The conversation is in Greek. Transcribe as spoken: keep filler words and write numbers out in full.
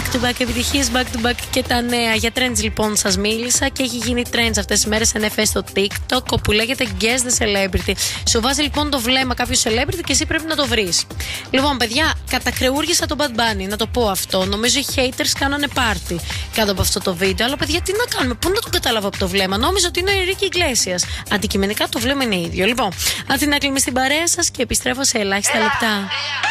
Back to back επιτυχίες, back to back και τα νέα. Για trends λοιπόν σας μίλησα και έχει γίνει trends αυτές τις μέρες εν εφ ες στο TikTok, όπου λέγεται Guess the Celebrity. Σου βάζει λοιπόν το βλέμμα κάποιο celebrity και εσύ πρέπει να το βρεις. Λοιπόν, παιδιά, κατακρεούργησα τον Bad Bunny, να το πω αυτό. Νομίζω οι haters κάνανε party κάτω από αυτό το βίντεο. Αλλά παιδιά, τι να κάνουμε, πού να τον κατάλαβα από το βλέμμα. Νόμιζα ότι είναι ο Enrique Iglesias. Αντικειμενικά το βλέμμα είναι ίδιο. Λοιπόν, Αθηνά Κλίμη στην παρέα σας και επιστρέφω σε ελάχιστα λεπτά.